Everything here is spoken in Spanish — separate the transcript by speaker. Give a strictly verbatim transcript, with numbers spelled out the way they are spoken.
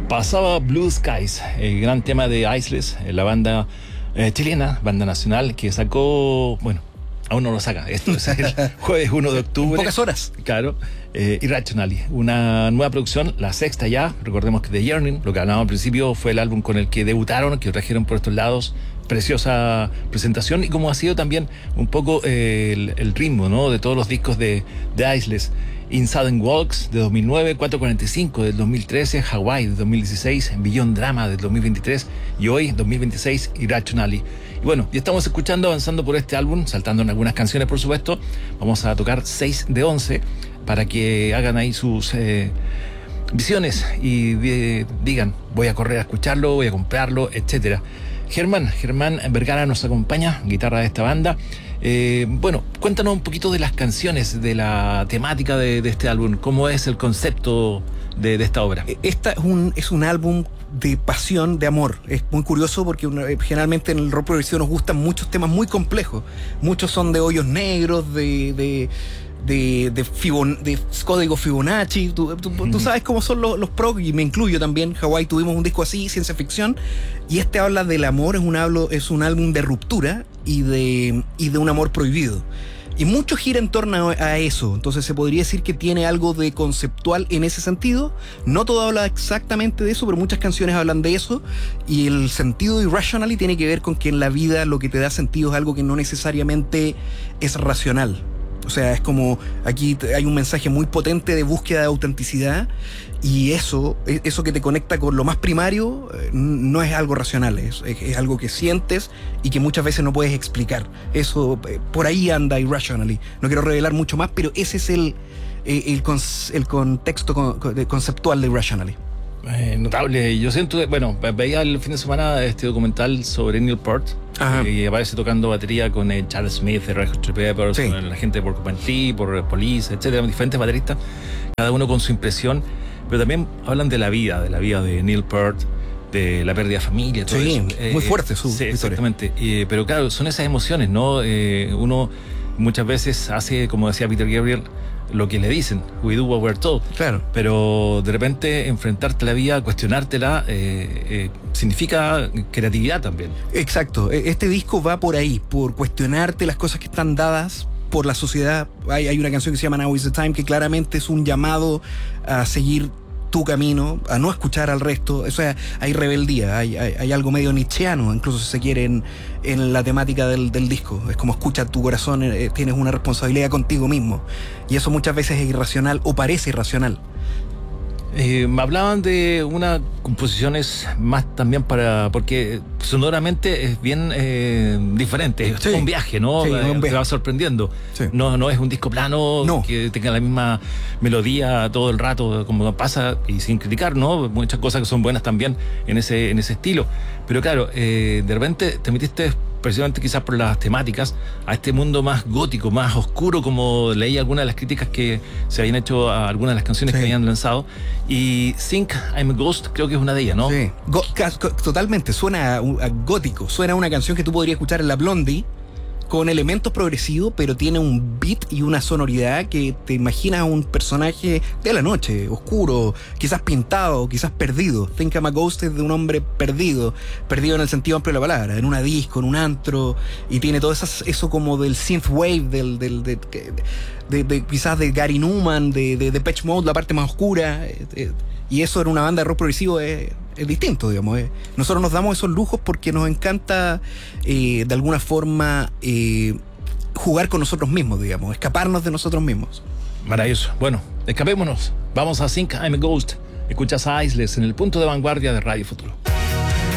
Speaker 1: Pasaba Blue Skies, el gran tema de Isles, la banda eh, chilena, banda nacional, que sacó, bueno, aún no lo saca, esto es el jueves uno de octubre.
Speaker 2: En pocas horas.
Speaker 1: Claro, eh, Irrationally, una nueva producción, la sexta ya. Recordemos que The Yearning, lo que hablábamos al principio, fue el álbum con el que debutaron, que trajeron por estos lados. Preciosa presentación, y como ha sido también un poco eh, el, el ritmo, ¿no?, de todos los discos de, de Isles. In Sudden Walks de dos mil nueve, cuatrocientos cuarenta y cinco del dos mil trece, Hawaii de dos mil dieciséis, Beyond Drama del dos mil veintitrés y hoy, dos mil veintiséis, Irrationally. Y bueno, ya estamos escuchando, avanzando por este álbum, saltando en algunas canciones, por supuesto. Vamos a tocar seis de once para que hagan ahí sus eh, visiones y eh, digan, voy a correr a escucharlo, voy a comprarlo, etcétera. Germán, Germán Vergara nos acompaña, guitarra de esta banda. Eh, bueno, cuéntanos un poquito de las canciones, de la temática de, de este álbum. ¿Cómo es el concepto de, de esta obra?
Speaker 2: Esta es un, es un álbum de pasión, de amor. Es muy curioso porque una, generalmente en el rock progresivo nos gustan muchos temas muy complejos. Muchos son de hoyos negros, de... de de, de, Fibon, de código Fibonacci. Tú, tú, tú sabes cómo son los, los prog, y me incluyo también. Hawaii tuvimos un disco así, ciencia ficción, y este habla del amor. Es un, hablo, es un álbum de ruptura y de, y de un amor prohibido, y mucho gira en torno a eso. Entonces se podría decir que tiene algo de conceptual en ese sentido. No todo habla exactamente de eso, pero muchas canciones hablan de eso. Y el sentido de Irrationally tiene que ver con que en la vida lo que te da sentido es algo que no necesariamente es racional. O sea, es como, aquí hay un mensaje muy potente de búsqueda de autenticidad, y eso, eso que te conecta con lo más primario, no es algo racional, es, es algo que sientes y que muchas veces no puedes explicar. Eso, por ahí anda Irrationally. No quiero revelar mucho más, pero ese es el, el, el contexto conceptual de Irrationally.
Speaker 1: Eh, notable. Yo siento, bueno, veía el fin de semana este documental sobre Neil Peart, eh, y aparece tocando batería con eh, Charles Smith, de Red Hot Chili Peppers, sí, con la gente de Porcupine Tree, por Police, etcétera, diferentes bateristas, cada uno con su impresión, pero también hablan de la vida, de la vida de Neil Peart, de la pérdida de familia, todo
Speaker 2: sí,
Speaker 1: eso.
Speaker 2: Muy eh, fuerte su
Speaker 1: sí,
Speaker 2: historia.
Speaker 1: Exactamente. Eh, pero claro, son esas emociones, ¿no? Eh, uno muchas veces hace, como decía Peter Gabriel, lo que le dicen, we do what we're told.
Speaker 2: Claro.
Speaker 1: Pero de repente enfrentarte a la vida, cuestionártela, eh, eh, significa creatividad también.
Speaker 2: Exacto. Este disco va por ahí, por cuestionarte las cosas que están dadas por la sociedad. Hay, hay una canción que se llama Now is the Time, que claramente es un llamado a seguir tu camino, a no escuchar al resto. O sea, hay rebeldía, hay, hay, hay algo medio nietzscheano, incluso si se quiere, en, en la temática del, del disco. Es como escucha tu corazón, eh, tienes una responsabilidad contigo mismo, y eso muchas veces es irracional o parece irracional.
Speaker 1: Eh, me hablaban de unas composiciones más también para, porque sonoramente es bien eh, diferente, es sí, un viaje, ¿no?
Speaker 2: Sí, un viaje.
Speaker 1: Te va sorprendiendo. Sí. No, no es un disco plano,
Speaker 2: no,
Speaker 1: que tenga la misma melodía todo el rato, como pasa, y sin criticar, ¿no? Muchas cosas que son buenas también en ese, en ese estilo. Pero claro, eh, de repente te metiste, precisamente quizás por las temáticas, a este mundo más gótico, más oscuro, como leí algunas de las críticas que se habían hecho a algunas de las canciones sí, que habían lanzado. Y Think I'm a Ghost creo que es una de ellas, ¿no?
Speaker 2: Sí, Go- totalmente, suena a, a gótico, suena a una canción que tú podrías escuchar en la Blondie, con elementos progresivos, pero tiene un beat y una sonoridad que te imaginas a un personaje de la noche, oscuro, quizás pintado, quizás perdido. Think I'm a Ghost es de un hombre perdido, perdido en el sentido amplio de la palabra, en una disco, en un antro, y tiene todo eso, eso como del synthwave, del, del, de, de, de, de, quizás de Gary Numan, de, de Depeche Mode, la parte más oscura, eh, eh, y eso en una banda de rock progresivo es... es distinto, digamos. Eh. Nosotros nos damos esos lujos porque nos encanta eh, de alguna forma eh, jugar con nosotros mismos, digamos, escaparnos de nosotros mismos.
Speaker 1: Maravilloso. Bueno, escapémonos. Vamos a Think I'm a Ghost. Escuchas a Isles en el punto de vanguardia de Radio Futuro.